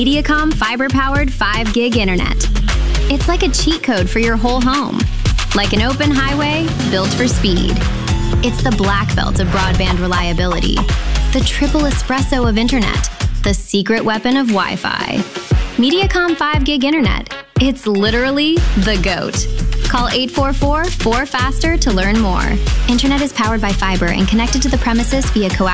Mediacom fiber-powered 5 gig internet. It's like a cheat code for your whole home. Like an open highway built for speed. It's the black belt of broadband reliability. The triple espresso of internet. The secret weapon of Wi-Fi. Mediacom 5 gig internet. It's literally the GOAT. Call 844-4FASTER to learn more. Internet is powered by fiber and connected to the premises via coaxial